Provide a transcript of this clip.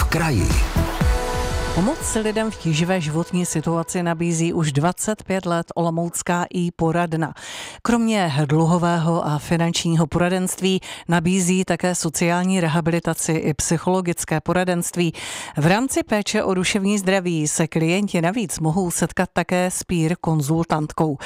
kraji. Pomoc lidem v tíživé životní situaci nabízí už 25 let olomoucká i-poradna. Kromě dluhového a finančního poradenství nabízí také sociální rehabilitaci i psychologické poradenství. V rámci péče o duševní zdraví se klienti navíc mohou setkat také s peer konzultantkou.